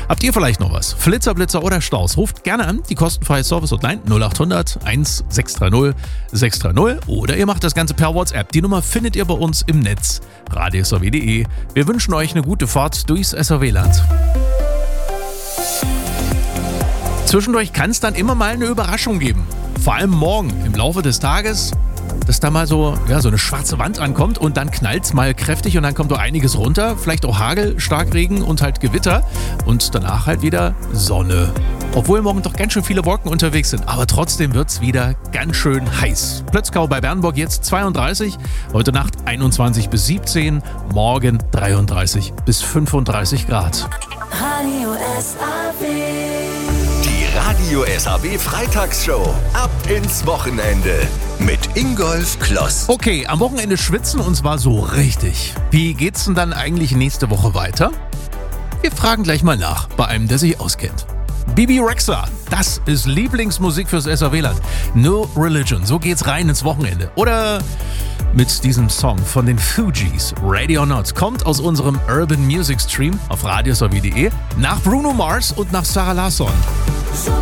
Habt ihr vielleicht noch was? Flitzer, Blitzer oder Staus? Ruft gerne an, die kostenfreie Service-Hotline 0800 1630 630 oder ihr macht das Ganze per WhatsApp. Die Nummer findet ihr bei uns im Netz, radiosrw.de. Wir wünschen euch eine gute Fahrt durchs SRW-Land. Zwischendurch kann es dann immer mal eine Überraschung geben. Vor allem morgen im Laufe des Tages, dass da mal so eine schwarze Wand ankommt und dann knallt es mal kräftig und dann kommt doch einiges runter. Vielleicht auch Hagel, Starkregen und halt Gewitter und danach halt wieder Sonne. Obwohl morgen doch ganz schön viele Wolken unterwegs sind, aber trotzdem wird es wieder ganz schön heiß. Plötzkau bei Bernburg jetzt 32, heute Nacht 21 bis 17, morgen 33 bis 35 Grad. Radio SAW. Die Radio SAW Freitagsshow. Ab ins Wochenende. Mit Ingolf Kloss. Okay, am Wochenende schwitzen und zwar so richtig. Wie geht's denn dann eigentlich nächste Woche weiter? Wir fragen gleich mal nach bei einem, der sich auskennt. Bebe Rexha, das ist Lieblingsmusik fürs SRW-Land. No Religion, so geht's rein ins Wochenende. Oder mit diesem Song von den Fugees, Ready or Not, kommt aus unserem Urban Music Stream auf radiosrw.de nach Bruno Mars und nach Sarah Larsson. So